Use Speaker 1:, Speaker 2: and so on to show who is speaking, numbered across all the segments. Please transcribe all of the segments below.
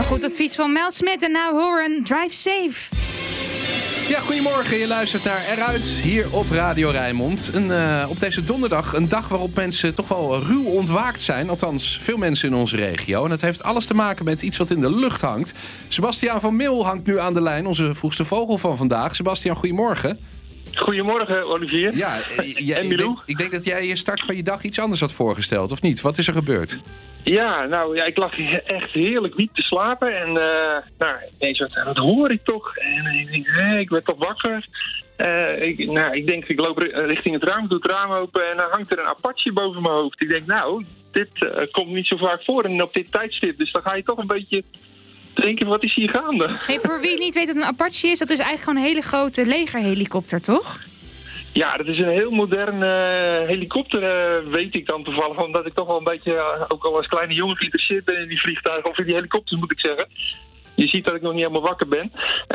Speaker 1: Goed advies van Mel Smit en nou Horen, drive safe.
Speaker 2: Ja, goedemorgen. Je luistert naar Eruit hier op Radio Rijnmond. Op deze donderdag, een dag waarop mensen toch wel ruw ontwaakt zijn. Althans, veel mensen in onze regio. En het heeft alles te maken met iets wat in de lucht hangt. Sebastiaan van Mil hangt nu aan de lijn, onze vroegste vogel van vandaag. Sebastiaan, goedemorgen.
Speaker 3: Goedemorgen, Olivier.
Speaker 2: Ja,
Speaker 3: en Milou.
Speaker 2: Ik denk dat jij je start van je dag iets anders had voorgesteld, of niet? Wat is er gebeurd?
Speaker 3: Ja, ik lag echt heerlijk diep te slapen. En ineens wat hoor ik toch? En ik werd toch wakker. Ik denk, ik loop richting het raam, doe het raam open en dan hangt er een Apache boven mijn hoofd. Ik denk, dit komt niet zo vaak voor en op dit tijdstip. Dus dan ga je toch een beetje denken, wat is hier gaande?
Speaker 1: Hey, voor wie niet weet wat een Apache is, dat is eigenlijk gewoon een hele grote legerhelikopter, toch?
Speaker 3: Ja, dat is een heel modern helikopter, weet ik dan toevallig. Omdat ik toch wel een beetje, ook al als kleine jongen, geïnteresseerd ben in die vliegtuigen. Of in die helikopters, moet ik zeggen. Je ziet dat ik nog niet helemaal wakker ben.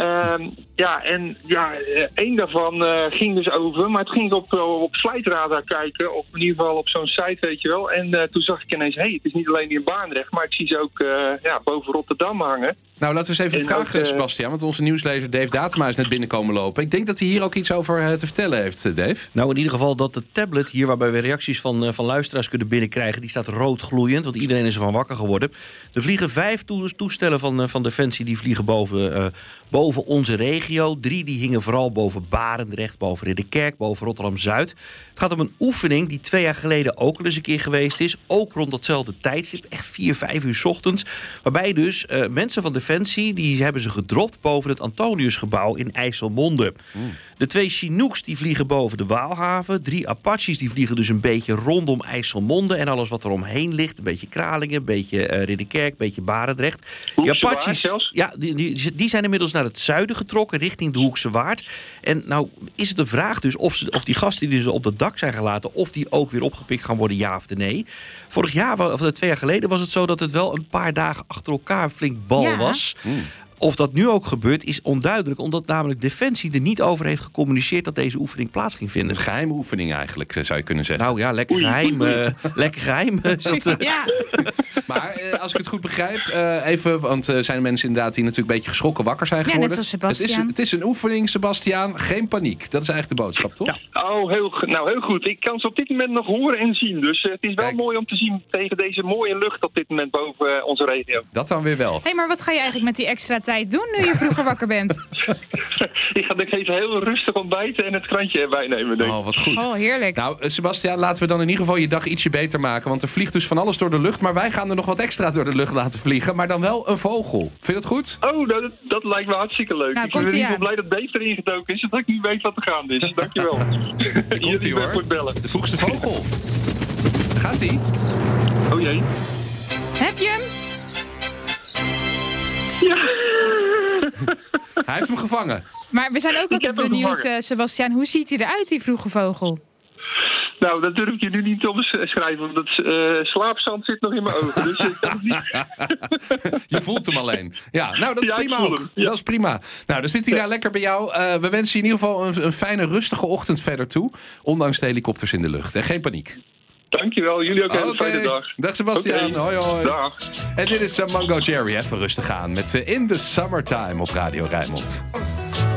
Speaker 3: Één daarvan ging dus over. Maar toen ging ik op Flightradar kijken. Of in ieder geval op zo'n site, weet je wel. En toen zag ik ineens, het is niet alleen hier in Baandrecht. Maar ik zie ze ook boven Rotterdam hangen.
Speaker 2: Nou, laten we eens even vragen, Sebastiaan. Want onze nieuwslezer Dave Datema is net binnenkomen lopen. Ik denk dat hij hier ook iets over te vertellen heeft, Dave.
Speaker 4: Nou, in ieder geval dat de tablet hier, waarbij we reacties van luisteraars kunnen binnenkrijgen, die staat rood gloeiend, want iedereen is ervan wakker geworden. Er vliegen 5 toestellen van Defensie, die vliegen boven onze regio. 3 die hingen vooral boven Barendrecht, boven Ridderkerk, boven Rotterdam-Zuid. Het gaat om een oefening die 2 jaar geleden ook al eens een keer geweest is. Ook rond datzelfde tijdstip, echt 4, 5 uur 's ochtends. Waarbij dus mensen van Defensie, die hebben ze gedropt boven het Antoniusgebouw in IJsselmonde. De 2 Chinooks die vliegen boven de Waalhaven. 3 Apaches die vliegen dus een beetje rondom IJsselmonde en alles wat er omheen ligt. Een beetje Kralingen, een beetje Ridderkerk, een beetje Barendrecht. Die Apaches, die zijn inmiddels naar het zuiden getrokken, richting de Hoekse Waard. En nou is het de vraag dus of die gasten die dus op het dak zijn gelaten, of die ook weer opgepikt gaan worden, ja of nee. Vorig jaar, of 2 jaar geleden, was het zo dat het wel een paar dagen achter elkaar flink bal was. Of dat nu ook gebeurt, is onduidelijk. Omdat namelijk Defensie er niet over heeft gecommuniceerd dat deze oefening plaats ging vinden.
Speaker 2: Een geheime oefening eigenlijk, zou je kunnen zeggen.
Speaker 4: Nou ja, lekker geheim. Lekker geheim.
Speaker 1: Ja.
Speaker 2: Maar als ik het goed begrijp, even, want zijn er mensen inderdaad die natuurlijk een beetje geschrokken wakker zijn geworden.
Speaker 1: Ja, net zoals Sebastiaan.
Speaker 2: Het is een oefening, Sebastiaan. Geen paniek. Dat is eigenlijk de boodschap, toch?
Speaker 3: Ja. Oh, heel goed. Ik kan ze op dit moment nog horen en zien. Dus het is wel mooi om te zien tegen deze mooie lucht op dit moment boven onze regio.
Speaker 2: Dat dan weer wel.
Speaker 1: Hey, maar wat ga je eigenlijk met die extra tijd doen nu je vroeger wakker bent?
Speaker 3: Ik ga even heel rustig ontbijten en het krantje erbij nemen. Denk ik.
Speaker 2: Oh, wat goed.
Speaker 1: Oh, heerlijk.
Speaker 2: Nou, Sebastiaan, laten we dan in ieder geval je dag ietsje beter maken. Want er vliegt dus van alles door de lucht. Maar wij gaan er nog wat extra door de lucht laten vliegen. Maar dan wel een vogel. Vind je dat goed?
Speaker 3: Oh, dat lijkt me hartstikke leuk.
Speaker 1: Nou,
Speaker 3: ik ben in ieder geval blij dat Dave erin gedoken is. Zodat ik niet weet wat er gaande is. Dankjewel.
Speaker 2: Komt-ie, hoor.
Speaker 3: Voor het bellen.
Speaker 2: De vroegste vogel. Gaat-ie?
Speaker 3: Oh jee.
Speaker 1: Heb je hem?
Speaker 3: Ja.
Speaker 2: Hij heeft hem gevangen.
Speaker 1: Maar we zijn ook altijd benieuwd, Sebastiaan. Hoe ziet hij eruit, die vroege vogel?
Speaker 3: Nou, dat durf ik je nu niet te omschrijven. Want dat slaapzand zit nog in mijn ogen. Dus ik kan het niet.
Speaker 2: Je voelt hem alleen. Ja, nou, dat is prima ook.
Speaker 3: Ja.
Speaker 2: Dat is prima. Nou, dan zit hij daar lekker bij jou. We wensen je in ieder geval een fijne, rustige ochtend verder toe. Ondanks de helikopters in de lucht. En geen paniek.
Speaker 3: Dankjewel. Jullie ook een hele fijne dag.
Speaker 2: Dag Sebastiaan. Hoi, hoi.
Speaker 3: Dag.
Speaker 2: En dit is Mango Jerry. Even rustig aan met In the Summertime op Radio Rijnmond.